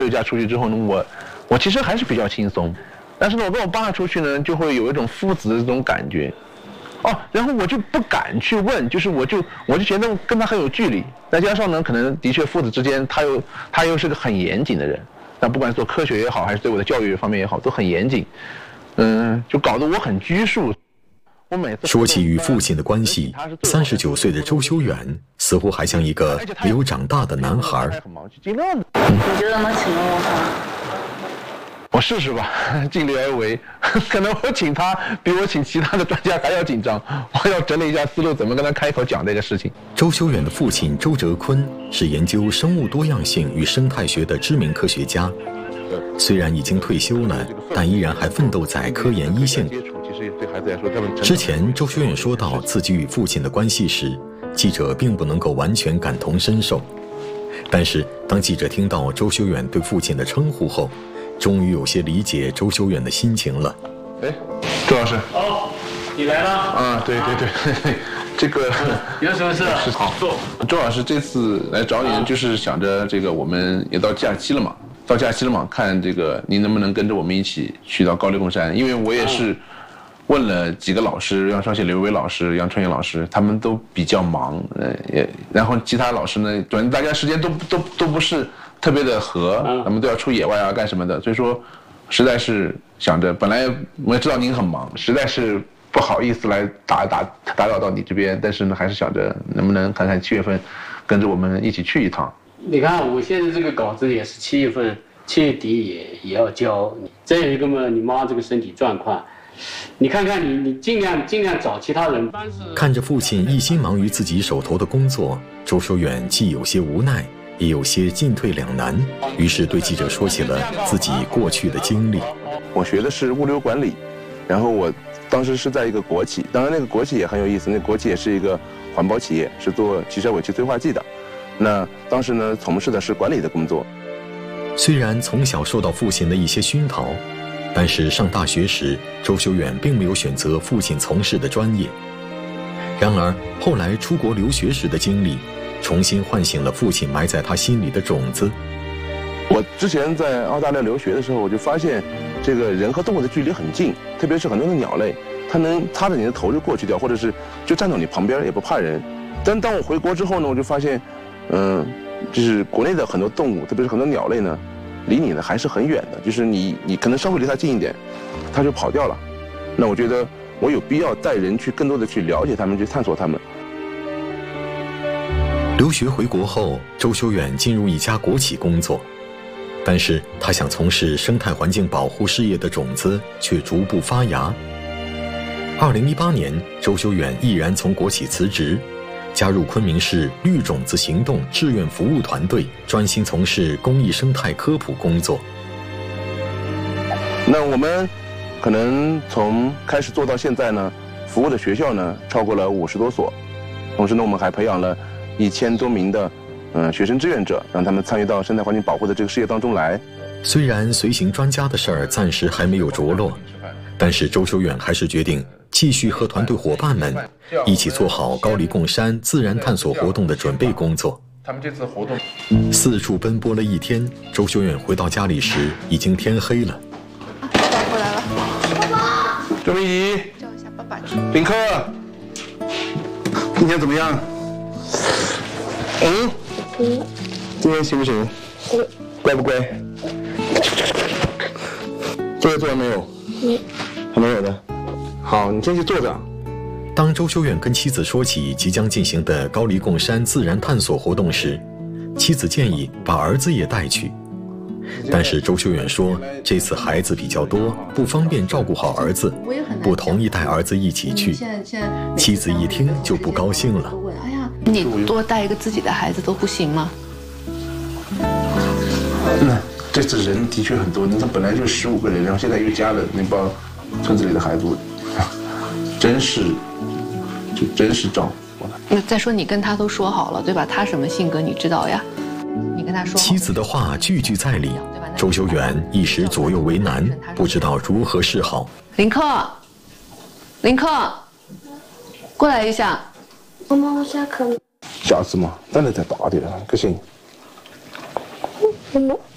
家出去之后呢，我其实还是比较轻松，但是呢，我跟我爸出去呢，就会有一种父子的这种感觉。然后我就不敢去问，就是我就觉得跟他很有距离，再加上呢，可能的确父子之间他又是个很严谨的人，那不管是做科学也好，还是对我的教育方面也好，都很严谨，就搞得我很拘束。我每次说起与父亲的关系，39岁的周修远似乎还像一个没有长大的男孩。 你觉得能请问我吗？ 我试试吧，尽力而为。可能我请他比我请其他的专家还要紧张，我要整理一下思路，怎么跟他开口讲这个事情。 周修远的父亲周哲坤是研究生物多样性与生态学的知名科学家，虽然已经退休了，但依然还奋斗在科研一线。之前周修远说到自己与父亲的关系时，记者并不能够完全感同身受。但是当记者听到周修远对父亲的称呼后，终于有些理解周修远的心情了。 周老师。 你来了。 对，这个有什么事？ 好，坐。周老师这次来找你，就是想着这个我们也到假期了嘛，看这个您能不能跟着我们一起去到高黎贡山，因为我也是问了几个老师，杨双喜、刘伟老师、杨春英老师，他们都比较忙，然后其他老师呢，反正大家时间都不是特别的合，他们都要出野外啊干什么的，所以说实在是想着，本来我也知道您很忙，实在是不好意思来打扰到你这边，但是呢，还是想着能不能看看7月份跟着我们一起去一趟。 你看我现在这个稿子也是7月份7月底也要交，再有一个嘛，你妈这个身体状况。你看看你尽量找其他人。 看着父亲一心忙于自己手头的工作，周修远既有些无奈，也有些进退两难，于是对记者说起了自己过去的经历。 我学的是物流管理，然后我当时是在一个国企，当然那个国企也很有意思，那国企也是一个环保企业，是做汽车尾气催化剂的。那当时呢，从事的是管理的工作。 虽然从小受到父亲的一些熏陶，但是上大学时，周修远并没有选择父亲从事的专业。然而后来出国留学时的经历，重新唤醒了父亲埋在他心里的种子。 我之前在澳大利亚留学的时候，我就发现这个人和动物的距离很近，特别是很多的鸟类，它能擦着你的头就过去掉，或者是就站到你旁边也不怕人。但当我回国之后呢，我就发现就是国内的很多动物，特别是很多鸟类呢，离你呢还是很远的，就是你可能稍微离它近一点，它就跑掉了。那我觉得我有必要带人去更多的去了解它们，去探索它们。 留学回国后，周修远进入一家国企工作，但是他想从事生态环境保护事业的种子却逐步发芽。2018年，周修远毅然从国企辞职，加入昆明市绿种子行动志愿服务团队，专心从事公益生态科普工作。 那我们可能从开始做到现在呢，服务的学校呢超过了50多所，同时呢，我们还培养了1000多名的学生志愿者，让他们参与到生态环境保护的这个事业当中来。 虽然随行专家的事儿暂时还没有着落，但是周修远还是决定继续和团队伙伴们一起做好高黎贡山自然探索活动的准备工作。 他们这次活动四处奔波了一天，周修远回到家里时已经天黑了。 爸爸回来了，爸爸。 周明仪， 叫一下爸爸。 林克，今天怎么样？今天行不行？乖不乖？作业做完没有？还没有的。好，你先去坐着。 当周修远跟妻子说起即将进行的高黎贡山自然探索活动时，妻子建议把儿子也带去，但是周修远说这次孩子比较多，不方便照顾好儿子，不同意带儿子一起去。妻子一听就不高兴了。 哎呀，你多带一个自己的孩子都不行吗？ 那这次人的确很多，那本来就15个人，然后现在又加了那帮村子里的孩子，真是照顾了。 那再说你跟他都说好了对吧？他什么性格你知道呀？你跟他说。 妻子的话句句在理，周修远一时左右为难，不知道如何是好。 林克，过来一下。 妈妈，我下课了。 下次嘛，等你再大点，可行。 妈妈。